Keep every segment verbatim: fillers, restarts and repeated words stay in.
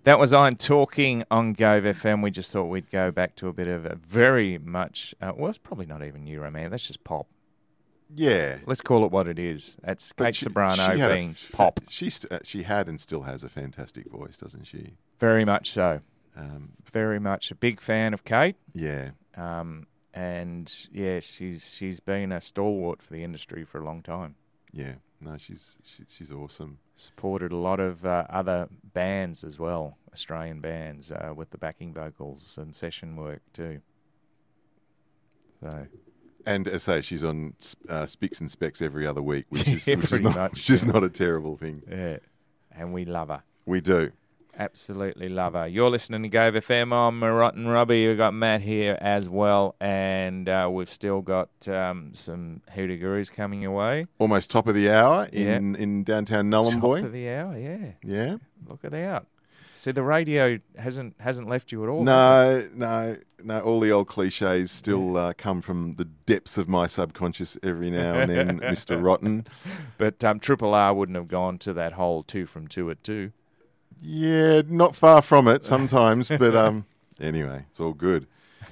That was Iron Talking on Gove F M. We just thought we'd go back to a bit of a very much, uh, well, it's probably not even Euro, man. That's just pop. Yeah. Let's call it what it is. That's But Kate she- Sobrano she had a being f- pop. She, st- uh, she had and still has a fantastic voice, doesn't she? Very much so. Um, Very much a big fan of Kate. yeah. Um, and, yeah, she's she's been a stalwart for the industry for a long time. Yeah. No, she's she, she's awesome. Supported a lot of uh, other bands as well, Australian bands, uh, with the backing vocals and session work too. So, And as I say, she's on uh, Spicks and Specs every other week, which is, Yeah, which is, pretty not, much, which is yeah. not a terrible thing. yeah, and we love her. We do. Absolutely love her. You're listening to Gove F M. I'm Rotten Robbie. We've got Matt here as well, and uh, we've still got um, some Hoodoo Gurus coming away. Almost top of the hour in, in downtown Nullumboy. Top of the hour, yeah. Yeah. Look at that. See, the radio hasn't hasn't left you at all. has it? No, no, no. All the old cliches still uh, come from the depths of my subconscious every now and then, Mister Rotten. But um, Triple R wouldn't have gone to that whole two from two at two. Yeah, not far from it sometimes, but um, anyway, it's all good.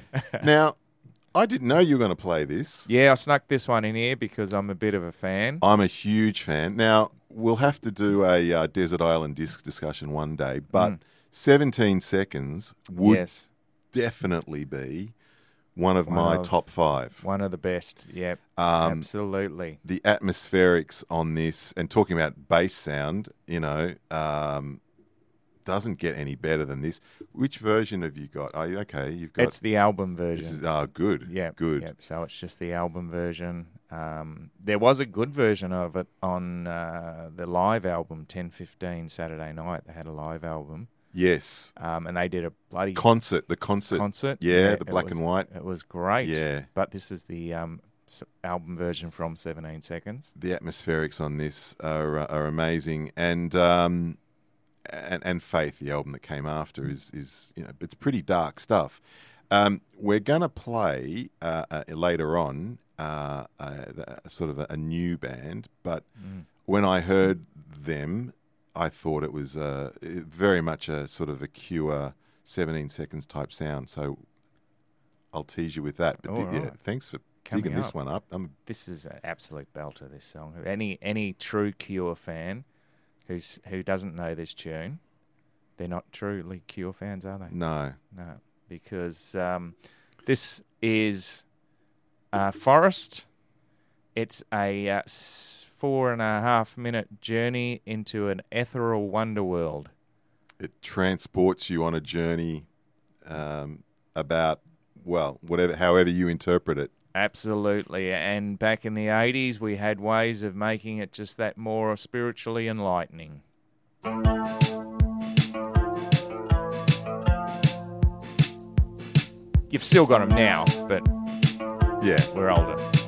Now, I didn't know you were going to play this. Yeah, I snuck this one in here because I'm a bit of a fan. I'm a huge fan. Now, we'll have to do a uh, Desert Island disc discussion one day, but Mm. seventeen seconds would yes, definitely be one of One my of- top five. one of the best. Yep, Um, absolutely. the atmospherics on this, and talking about bass sound, you know, um, doesn't get any better than this. Which version have you got? Are you okay? You've got It's the album version. this is oh good. Yeah, good. Yep. So it's just the album version. Um, there was a good version of it on uh, the live album, ten fifteen Saturday night. They had a live album, Yes, um, and they did a bloody concert. The concert. concert. Yeah, the it black was- and white. It was great. Yeah. But this is the um, s- album version from seventeen seconds. The atmospherics on this are uh, are amazing, and um, and and Faith, the album that came after, is is you know it's pretty dark stuff. Um, we're gonna play uh, uh, later on uh, uh, the- sort of a, a new band, but Mm. when I heard them, I thought it was uh, very much a sort of a Cure seventeen seconds type sound. So I'll tease you with that. But All th- yeah, right. thanks for Coming digging this up. one up. I'm This is an absolute belter, this song. Any any true Cure fan who's who doesn't know this tune, they're not truly Cure fans, are they? no. No, because um, this is uh, Forest. It's a uh, s- four and a half minute journey into an ethereal wonderworld. It transports you on a journey um, about, well, whatever, however you interpret it. Absolutely. And back in the eighties, we had ways of making it just that more spiritually enlightening. You've still got them now, but Yeah. we're older.